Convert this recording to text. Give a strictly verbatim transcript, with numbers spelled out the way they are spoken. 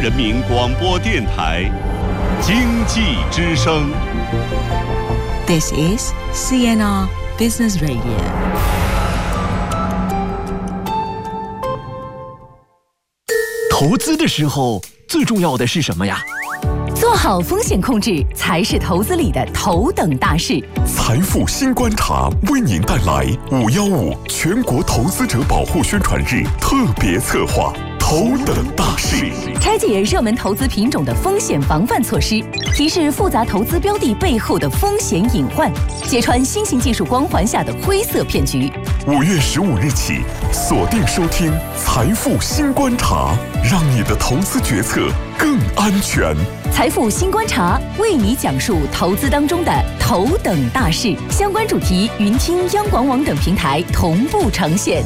人民广播电台经济之声。 This is C N R Business Radio。 投资的时候最重要的是什么呀？ 做好风险控制才是投资里的头等大事。 财富新观察为您带来五一五全国投资者保护宣传日特别策划头等大事， 拆解热门投资品种的风险防范措施，提示复杂投资标的背后的风险隐患，揭穿新型技术光环下的灰色骗局。 五月十五日起，锁定收听财富新观察，让你的投资决策更安全。 财富新观察为你讲述投资当中的头等大事，相关主题云听央广网等平台同步呈现。